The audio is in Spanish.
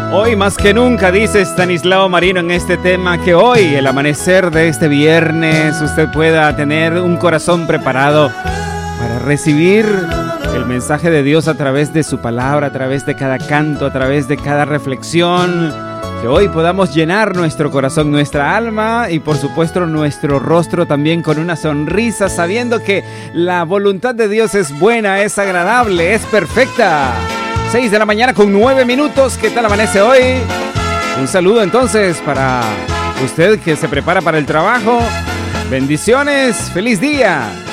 Hoy más que nunca, dice Stanislao Marino en este tema, que hoy, el amanecer de este viernes, usted pueda tener un corazón preparado para recibir el mensaje de Dios a través de su palabra, a través de cada canto, a través de cada reflexión. Que hoy podamos llenar nuestro corazón, nuestra alma y por supuesto nuestro rostro también con una sonrisa, sabiendo que la voluntad de Dios es buena, es agradable, es perfecta. 6 de la mañana con 9 minutos. ¿Qué tal amanece hoy? Un saludo entonces para usted que se prepara para el trabajo. Bendiciones. ¡Feliz día!